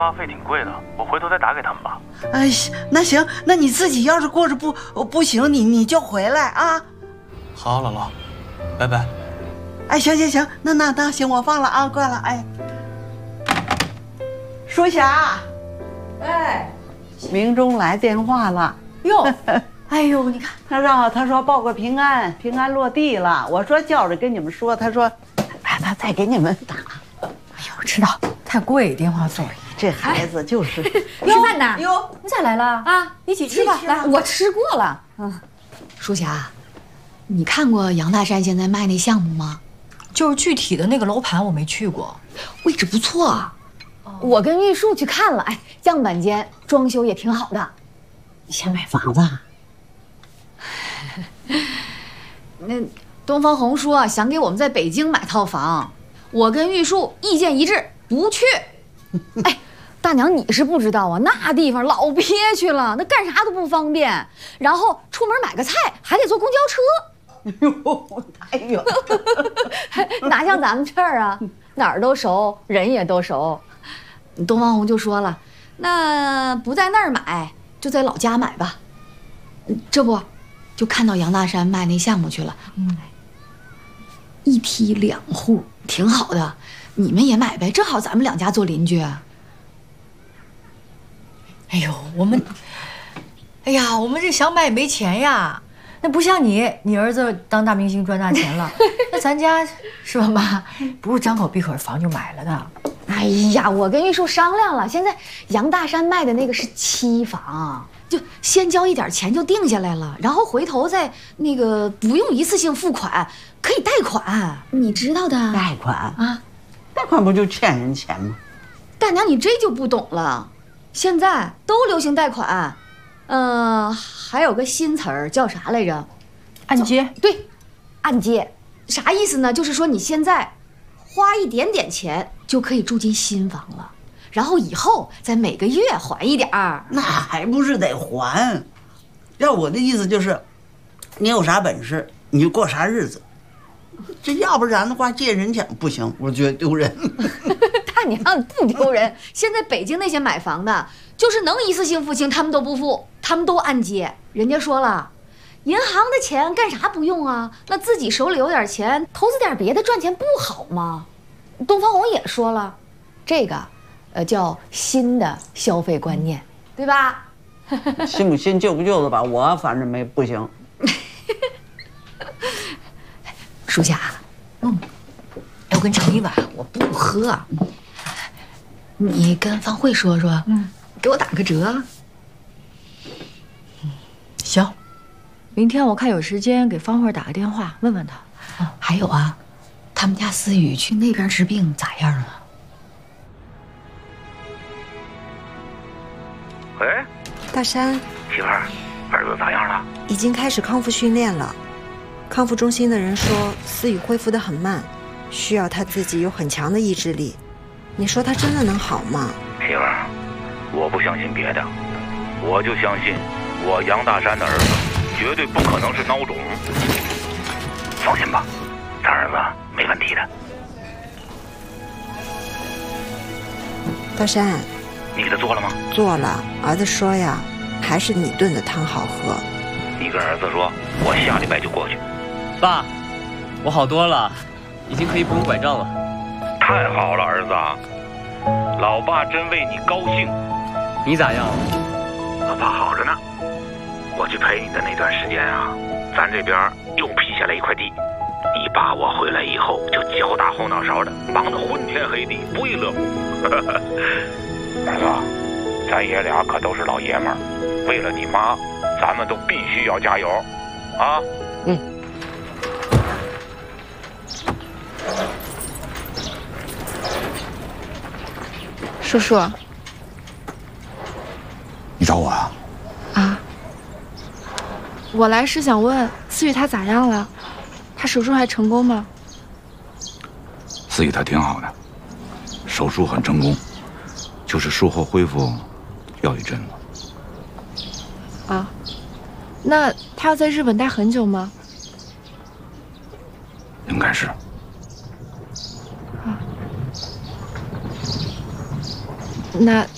话费挺贵的，我回头再打给他们吧。 哎，那行，那你自己要是过着不行，你就回来啊。 好，姥姥，拜拜。 哎，行，那行，我放了啊，挂了。哎，淑霞， 哎， 明中来电话了。 哟，哎呦，你看， 他说报个平安，平安落地了。我说叫着跟你们说，他说他再给你们打。 哎呦，我知道，太贵电话费。 这孩子就是。 吃饭呢？哟，你咋来了啊？一起吃吧。来，我吃过了。 淑霞，你看过杨大山现在卖那项目吗？ 就是具体的那个楼盘我没去过， 位置不错啊。我跟玉树去看了，哎，样板间装修也挺好的。 你先买房子。 那东方红说想给我们在北京买套房，我跟玉树意见一致，不去。哎，大娘你是不知道啊，那地方老憋屈了，那干啥都不方便，然后出门买个菜还得坐公交车。 哟，太远了， 哪像咱们这儿啊，哪儿都熟，人也都熟。东方红就说了，那不在那儿买，就在老家买吧。这不，就看到杨大山卖那项目去了。一梯2户，挺好的，你们也买呗，正好咱们2家做邻居。 哎呦，我们这想买也没钱呀。那不像你儿子当大明星赚大钱了，那咱家是吧妈？不是张口闭口房就买了的。 哎呀，我跟玉树商量了，现在杨大山卖的那个是期房，就先交一点钱就定下来了，然后回头再那个不用一次性付款，可以贷款，你知道的。 贷款啊，贷款不就欠人钱吗？ 大娘，你这就不懂了，现在都流行贷款。还有个新词儿叫啥来着？ 按揭。 对，按揭啥意思呢？就是说你现在花一点点钱就可以住进新房了，然后以后再每个月还一点儿。 那还不是得还？要我的意思就是，你有啥本事你就过啥日子，这要不然的话借人钱不行，我觉得丢人。 大娘不丢人，现在北京那些买房的，就是能一次性付清，他们都不付，他们都按揭。人家说了，银行的钱干啥不用啊？那自己手里有点钱，投资点别的赚钱不好吗？东方红也说了，这个叫新的消费观念，对吧？ 新不新旧不旧的吧，我反正不行。 属下， 要跟盛一碗， 我不喝。你跟方慧说说，给我打个折。 行，明天我看有时间给方慧打个电话，问问他。 还有啊，他们家思雨去那边治病咋样了？ 喂， 大山， 媳妇儿，儿子咋样了？ 已经开始康复训练了。康复中心的人说，思雨恢复得很慢，需要他自己有很强的意志力。你说他真的能好吗？ 媳妇儿，我不相信别的，我就相信我杨大山的儿子绝对不可能是孬种。放心吧，咱儿子没问题的。 大山， 你给他做了吗？ 做了。儿子说呀，还是你炖的汤好喝。 你跟儿子说，我下礼拜就过去。 爸，我好多了，已经可以不用拐杖了。 太好了，儿子，老爸真为你高兴。 你咋样？ 老爸好着呢。我去陪你的那段时间啊，咱这边又批下来一块地。你爸我回来以后就脚打后脑勺的，忙得昏天黑地，不亦乐乎。儿子，咱爷俩可都是老爷们儿，为了你妈，咱们都必须要加油，啊！ 叔叔， 你找我呀？ 啊，我来是想问思雨她咋样了？她手术还成功吗？ 思雨她挺好的，手术很成功，就是术后恢复要一阵子。 啊，那她要在日本待很久吗？ 应该是。 那